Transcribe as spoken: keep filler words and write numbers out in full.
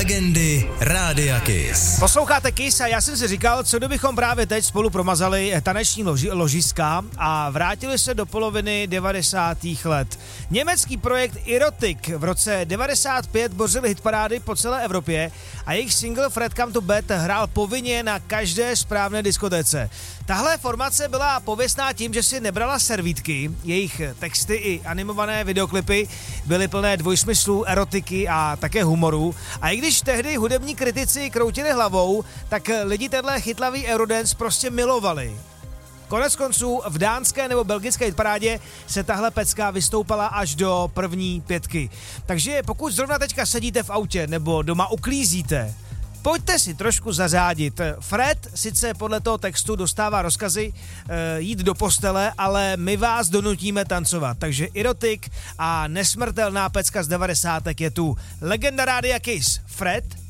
Legendy Rádia Kiss. Posloucháte Kiss a já jsem si říkal, co kdybychom právě teď spolu promazali taneční loži, ložiska a vrátili se do poloviny devadesátých let. Německý projekt Erotic v roce devadesát pět bořil hitparády po celé Evropě a jejich single Fred Come to Bed hrál povinně na každé správné diskotéce. Tahle formace byla pověstná tím, že si nebrala servítky, jejich texty i animované videoklipy byly plné dvojsmyslů, erotiky a také humoru. A i když tehdy hudební kritici kroutili hlavou, tak lidi tenhle chytlavý eurodance prostě milovali. Konec konců v dánské nebo belgické hitparádě se tahle pecka vystoupala až do první pětky. Takže pokud zrovna teďka sedíte v autě nebo doma uklízíte, pojďte si trošku zařádit. Fred sice podle toho textu dostává rozkazy e, jít do postele, ale my vás donutíme tancovat. Takže Erotic a nesmrtelná pecka z devadesátek je tu. Legenda Rádia Kiss. Fred